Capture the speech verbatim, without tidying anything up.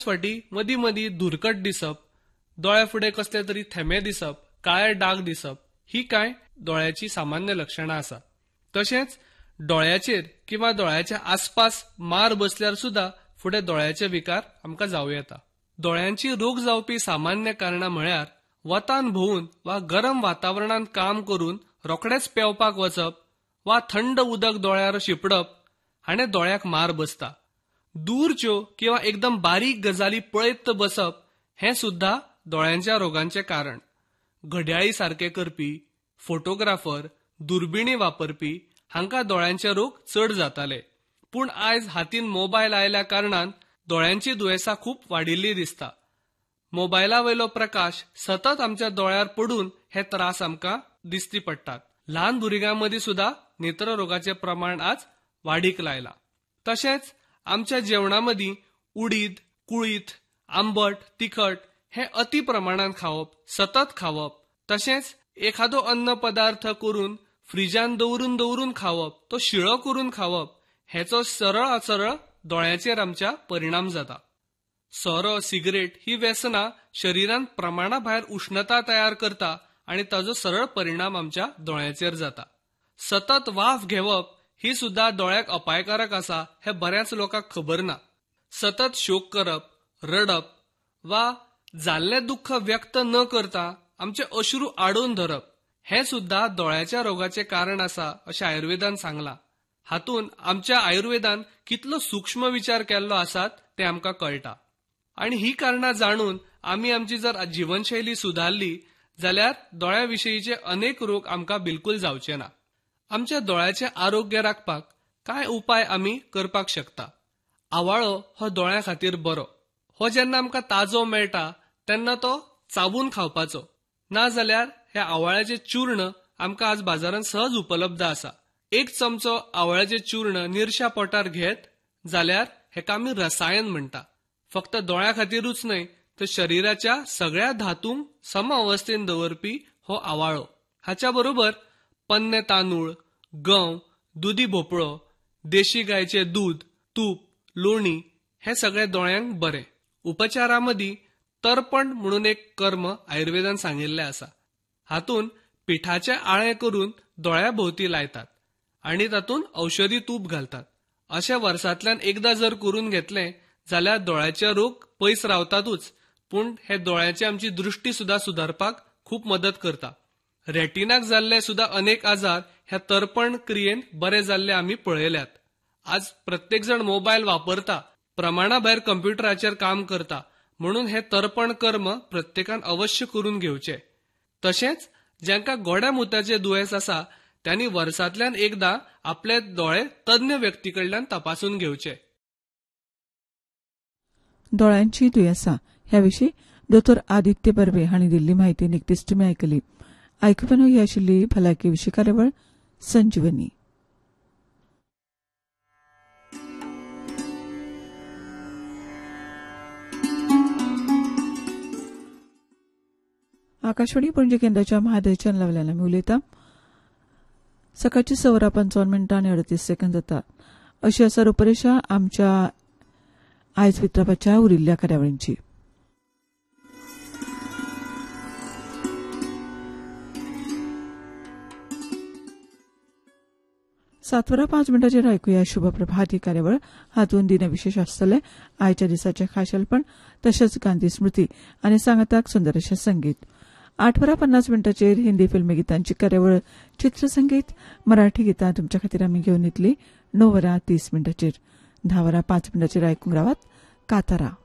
फाटी मदी मदी धुरकट दिसप, दोळ्या फुडें कसले तरी थेंबे दिसप, काळे डाग दिसप ही कांय दोळ्याची सामान्य लक्षणां आसा. तशेंच दोळ्याचेर किंवा दोळ्याच्या आसपास मार बसल्यार सुद्धा फुडें दोळ्याचे विकार आमकां जावं येता. दोळ्यांची रोग जावपी सामान्य कारणां म्हळ्यार वतान भोवून वा गरम वातावरणात काम करून रोखडेच पेंवपाक वचप वा थंड उदक दोळ्यार शिंपडप हाणें दोळ्याक मार बसता. दूरच्यो किंवा एकदम बारीक गजाली पळयत बसप हें सुद्धा दोळ्यांच्या रोगांचें कारण. घड्याळी सारके करपी, फोटोग्राफर, दुर्बिणी वापरपी हांकां दोळ्यांचे रोग चड जाताले. पूण आयज हातीन मोबायल आयल्या कारणान दोळ्यांची दुयेंसां खूब वाडिल्ली दिसता. मोबायला वयलो प्रकाश सतत आमच्या दोळ्यार पडून हे त्रास आमकां दिसती पडटात. ल्हान भुरग्यां मदीं सुद्धा नेत्ररोगाचें प्रमाण आज वाडीक लायला. तशेंच आमच्या जेवणा मदीं उडीद, कुळीथ, आंबट, तिखट हे अति प्रमाणात खावप, सतत खावप, तशेंच एखादो अन्न पदार्थ करून फ्रिजान दवरून दवरून खावप, तो शिळो करून खावप हेचो सरळ सरळ दोळ्यांचेर आमच्या परिणाम जाता. सोरो, सिगरेट ही व्यसनां शरिरान प्रमाणा भायर उष्णता तयार करता आनी ताचो सरळ परिणाम आमच्या दोळ्यांचेर जाता. सतत वाफ घेवप ही सुद्धा दोळ्याक अपायकारक आसा हे बऱ्याच लोकांक खबर ना. सतत शोक करप, रडप वा जाल्लें दुःख व्यक्त न करता आमचे अश्रू आडोवन धरप हे सुद्धा दोळ्याच्या रोगाचे कारण आसा अशें आयुर्वेदान सांगलां. हातून आमच्या आयुर्वेदान कितलो सूक्ष्म विचार केल्लो आसात ते आमकां कळटा. आनी ही कारणां जाणून आमी आमची जर जीवनशैली सुदारली जाल्यार दोळ्या विशयीचे अनेक रोग आमकां बिलकुल जावचे ना. आमच्या दोळ्याचे आरोग्य राखपाक कांय उपाय आमी करपाक शकता. आवाळो हो दोळ्यां खातीर बरो. हो जेन्ना आमकां ताजो मेळटा तेन्ना तो चाबून खावपाचो. ना जाल्यार हे आवाळ्याचे चूर्ण आमकां आज बाजारांत सहज उपलब्ध आसा. एक चमचो आवाळ्याचे चूर्ण निरशा पोटार घेत जाल्यार हेका आमी रसायन म्हणटा. फक्त दोळ्या खातीरूच न्हय तर शरिराच्या सगळ्या धातूंक सम अवस्थेन दवरपी हो आवाळो. हाच्या बरोबर पन्ने तांदूळ, गंव, दुदी भोपळो, देशी गायचे दूध, तूप, लोणी हे सगळे दोळ्यांक बरे. उपचारामदी तर्पण म्हणून एक कर्म आयुर्वेदान सांगिल्लें आसा. हातून पिठाचे आळे करून दोळ्या भोवती लायतात आणि तातून औषधी तूप घालतात. अशें वर्सांतल्यान एकदा जर करून घेतलें जाल्यार दोळ्याचे रोग पयस रावतातूच, पूण हे दोळ्याची आमची दृष्टी सुद्धा सुधारपाक खूप मदत करता. रेटिनाक जाल्ले सुद्धा अनेक आजार ह्या तर्पण क्रियेन बरे जाल्ले आमी पळयल्यात. आज प्रत्येक जण मोबायल वापरता, प्रमाणा भायर कंप्युटराचेर काम करता, म्हणून हे तर्पण कर्म प्रत्येकान अवश्य करून घेवचे. तशेंच ज्यांका गोड्या मुताचे दुयेंस आसा त्यांनी वर्सांतल्यान एकदा आपले दोळे तज्ञ व्यक्ती कडल्यान तपासून घेवचे. दोळ्यांची दुयेंसां ह्या विशीं दोतोर आदित्य बर्वे हांणी दिल्ली म्हायती निकतीच तुमी आयकली. आयकुपानो ही आशिल्ली भलायकी विशीं कार्यावळ संजीवनी. आकाशवाणी पणजी केंद्राच्या म्हादय चॅनलावेल्यान आमी उलयता. सकाळची सवरा पंचावन्न मिनटां आनी अडतीस सेकंद जाता. अशी आसा रुपरेशा आमच्या आयज वितरापाच्या उरिल्ल्या कार्यावळींची. सात वरां पांच मिनटांचेर आयकुया शुभप्रभात ही कार्यावळ. हातून दिनविशेश आसतले. आयच्या दिसाचे खाशेलपण तशेंच गांधी स्मृती आनी सांगताक सुंदर अशें संगीत. आठ वरां पन्नास मिनटांचेर हिंदी फिल्मी गितांची कार्यावळ चित्रसंगीत. मराठी गितां तुमच्या खातीर आमी घेवन येतली णव वरां तीस मिनटांचेर. धा वरां पांच मिनटांचेर आयकूंक रावात कातारा.